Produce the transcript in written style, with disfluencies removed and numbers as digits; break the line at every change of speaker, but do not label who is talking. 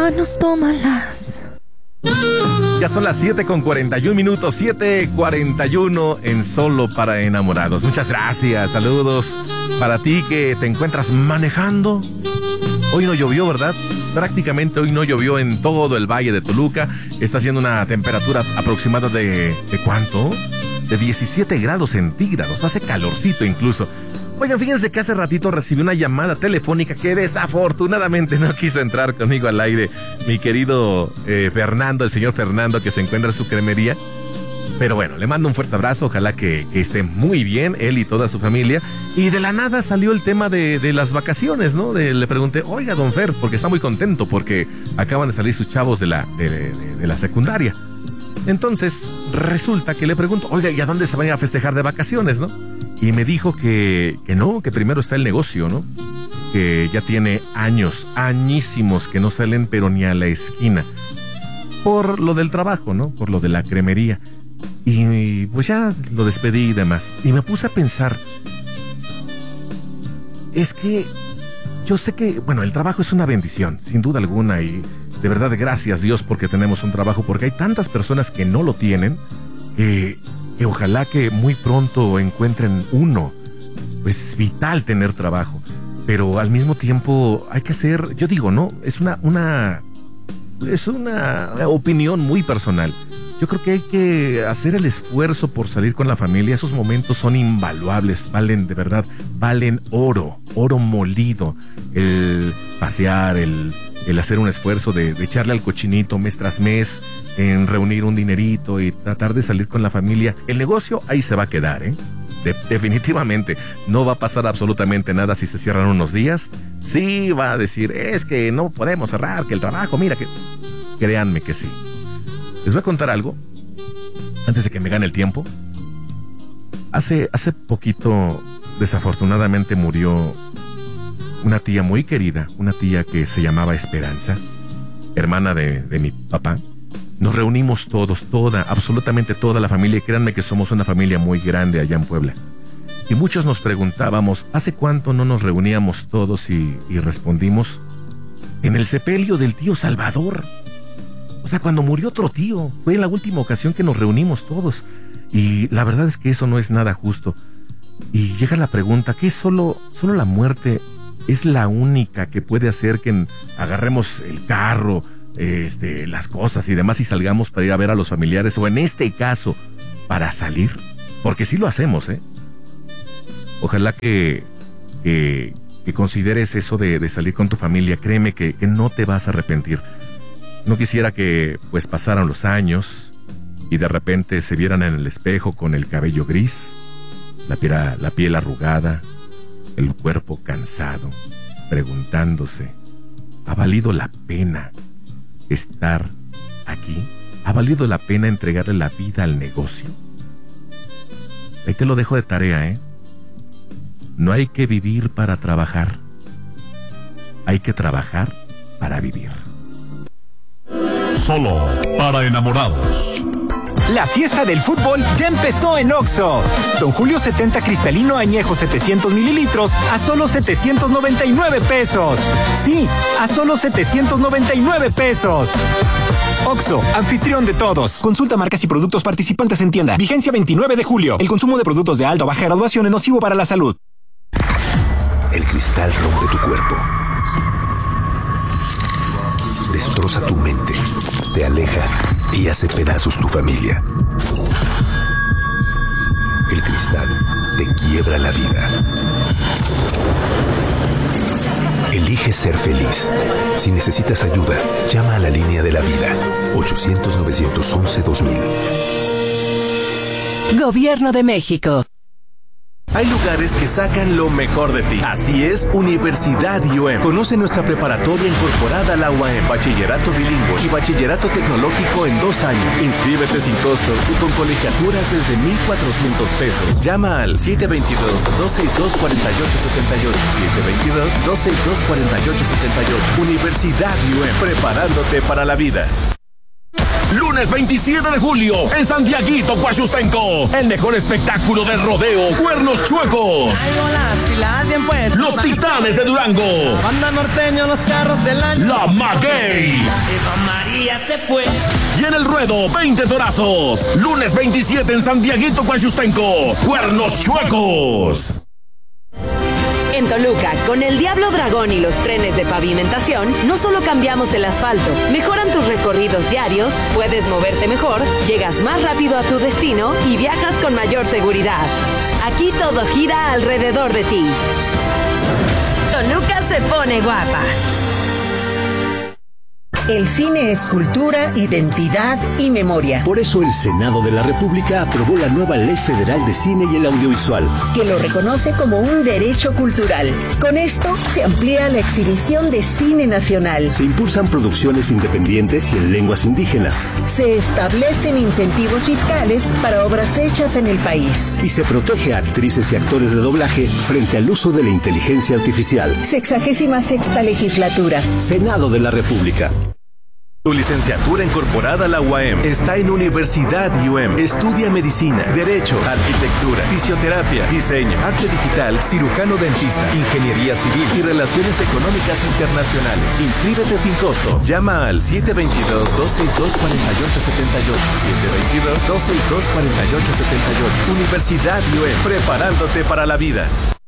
manos, tómalas.
Ya son las 7:41, 7:41 en Solo para Enamorados. Muchas gracias, saludos para ti que te encuentras manejando. Hoy no llovió, ¿verdad? Prácticamente hoy no llovió en todo el Valle de Toluca. Está haciendo una temperatura aproximada ¿de cuánto? De 17 grados centígrados. Hace calorcito incluso. Oigan, fíjense que hace ratito recibí una llamada telefónica que desafortunadamente no quiso entrar conmigo al aire. Mi querido Fernando, el señor Fernando, que se encuentra en su cremería. Pero bueno, le mando un fuerte abrazo, ojalá que esté muy bien, él y toda su familia. Y de la nada salió el tema de las vacaciones, ¿no? Le pregunté, oiga, don Fer, porque está muy contento porque acaban de salir sus chavos de la secundaria. Entonces, resulta que le pregunto, oiga, ¿y a dónde se van a festejar de vacaciones, no? Y me dijo que no, que primero está el negocio, ¿no? Que ya tiene añísimos que no salen pero ni a la esquina. Por lo del trabajo, ¿no? Por lo de la cremería. Y pues ya lo despedí y demás. Y me puse a pensar, es que yo sé que, bueno, el trabajo es una bendición, sin duda alguna. Y de verdad, gracias Dios porque tenemos un trabajo, porque hay tantas personas que no lo tienen, que ojalá que muy pronto encuentren uno. Pues vital tener trabajo, pero al mismo tiempo hay que hacer, yo digo, ¿no? Es una opinión muy personal. Yo creo que hay que hacer el esfuerzo por salir con la familia. Esos momentos son invaluables, valen de verdad, valen oro molido. El pasear, el hacer un esfuerzo de echarle al cochinito mes tras mes, en reunir un dinerito y tratar de salir con la familia. El negocio ahí se va a quedar, ¿eh? Definitivamente no va a pasar absolutamente nada si se cierran unos días. Sí va a decir, es que no podemos cerrar, que el trabajo, mira que... Créanme que sí. Les voy a contar algo antes de que me gane el tiempo. Hace poquito, desafortunadamente, murió una tía muy querida, una tía que se llamaba Esperanza, hermana de mi papá. Nos reunimos todos, absolutamente toda la familia, y créanme que somos una familia muy grande allá en Puebla. Y muchos nos preguntábamos, ¿hace cuánto no nos reuníamos todos? Y respondimos, en el sepelio del tío Salvador. O sea, cuando murió otro tío, fue la última ocasión que nos reunimos todos. Y la verdad es que eso no es nada justo. Y llega la pregunta, ¿qué solo la muerte es la única que puede hacer que agarremos el carro, las cosas y demás y salgamos para ir a ver a los familiares? O en este caso, para salir. Porque sí lo hacemos, ¿eh? Ojalá que consideres eso de salir con tu familia. Créeme que no te vas a arrepentir. No quisiera que pues pasaran los años y de repente se vieran en el espejo con el cabello gris, la piel arrugada, el cuerpo cansado, preguntándose, ¿ha valido la pena estar aquí? ¿Ha valido la pena entregarle la vida al negocio? Ahí te lo dejo de tarea, ¿eh? No hay que vivir para trabajar. Hay que trabajar para vivir.
Solo para enamorados.
La fiesta del fútbol ya empezó en Oxxo. Don Julio 70 cristalino añejo 700 mililitros a solo 799 pesos. Sí, a solo 799 pesos. Oxxo, anfitrión de todos. Consulta marcas y productos participantes en tienda. Vigencia 29 de julio. El consumo de productos de alta o baja graduación es nocivo para la salud.
El cristal rompe tu cuerpo. Destroza tu mente, te aleja y hace pedazos tu familia. El cristal te quiebra la vida. Elige ser feliz. Si necesitas ayuda, llama a la línea de la vida. 800-911-2000.
Gobierno de México.
Hay lugares que sacan lo mejor de ti. Así es, Universidad IUEM. Conoce nuestra preparatoria incorporada a la UAM, bachillerato bilingüe y bachillerato tecnológico en 2 años. Inscríbete sin costo y con colegiaturas desde 1,400 pesos. Llama al 722-262-4878. 722-262-4878. Universidad IUEM, preparándote para la vida.
Lunes 27 de julio, en Santiaguito, Coahustenco. El mejor espectáculo de rodeo, Cuernos Chuecos. Los Titanes de Durango.
La banda norteño, los carros del año.
La Maguey.
Eva María se fue.
Y en el ruedo, 20 torazos. Lunes 27 en Santiaguito, Coahustenco. Cuernos Chuecos.
En Toluca, con el Diablo Dragón y los trenes de pavimentación, no solo cambiamos el asfalto, mejoran tus recorridos diarios, puedes moverte mejor, llegas más rápido a tu destino y viajas con mayor seguridad. Aquí todo gira alrededor de ti. Toluca se pone guapa.
El cine es cultura, identidad y memoria.
Por eso el Senado de la República aprobó la nueva Ley Federal de Cine y el Audiovisual,
que lo reconoce como un derecho cultural. Con esto se amplía la exhibición de cine nacional.
Se impulsan producciones independientes y en lenguas indígenas.
Se establecen incentivos fiscales para obras hechas en el país.
Y se protege a actrices y actores de doblaje frente al uso de la inteligencia artificial.
66ª legislatura.
Senado de la República.
Tu licenciatura incorporada a la UAM está en Universidad UM. Estudia medicina, derecho, arquitectura, fisioterapia, diseño, arte digital, cirujano dentista, ingeniería civil y relaciones económicas internacionales. Inscríbete sin costo. Llama al 722-262-4878. 722-262-4878. Universidad UM, preparándote para la vida.